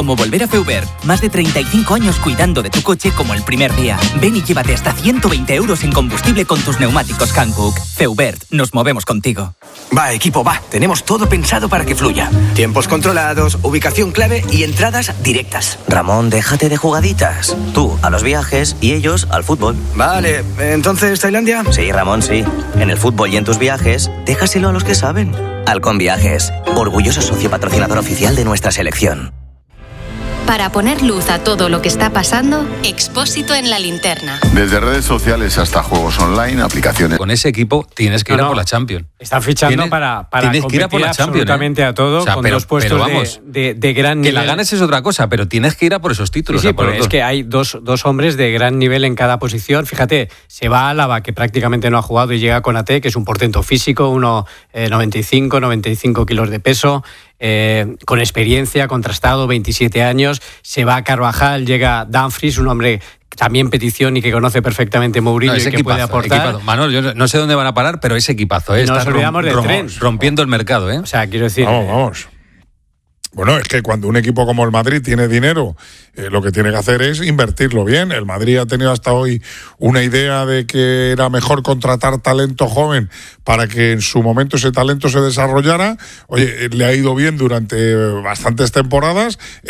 Como volver a Feubert. Más de 35 años cuidando de tu coche como el primer día. Ven y llévate hasta 120 euros en combustible con tus neumáticos Hankook. Feubert, nos movemos contigo. Va, equipo, va. Tenemos todo pensado para que fluya. Tiempos controlados, ubicación clave y entradas directas. Ramón, déjate de jugaditas. Tú a los viajes y ellos al fútbol. Vale, ¿entonces Tailandia? Sí, Ramón, sí. En el fútbol y en tus viajes, déjaselo a los que saben. Halcón Viajes, orgulloso socio patrocinador oficial de nuestra selección. Para poner luz a todo lo que está pasando, Expósito en la linterna. Desde redes sociales hasta juegos online, aplicaciones. Con ese equipo tienes que ir a por la Champions. Están fichando para tienes que ir a por la absolutamente Champions, a todo, o sea, con dos puestos de gran nivel. Que la ganes es otra cosa, pero tienes que ir a por esos títulos. Sí, pero es que hay dos hombres de gran nivel en cada posición. Fíjate, se va Álava, que prácticamente no ha jugado, y llega Konaté, que es un portento físico, 95 kilos de peso, con experiencia, contrastado, 27 años. Se va Carvajal, llega Dumfries, un hombre también petición y que conoce perfectamente Mourinho y que puede aportar. Manuel, yo no sé dónde van a parar, pero ese equipazo, no nos olvidamos del tren. Rompiendo el mercado, O sea, quiero decir... Vamos. Bueno, es que cuando un equipo como el Madrid tiene dinero, lo que tiene que hacer es invertirlo bien. El Madrid ha tenido hasta hoy una idea de que era mejor contratar talento joven para que en su momento ese talento se desarrollara. Oye, le ha ido bien durante bastantes temporadas.